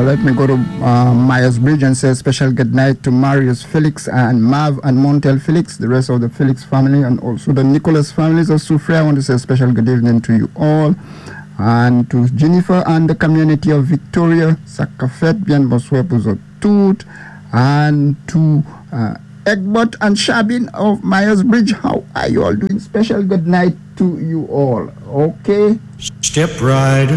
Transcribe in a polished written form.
let me go to Myers Bridge and say a special good night to Marius Felix and Mav and Montel Felix, the rest of the Felix family, and also the Nicholas families of Soufrière. I want to say a special good evening to you all. And to Jennifer and the community of Victoria, Sakafet, bien bonsoir pour tout. And to Egbert and Shabin of Myers Bridge, how are you all doing? Special good night to you all. Okay? Step right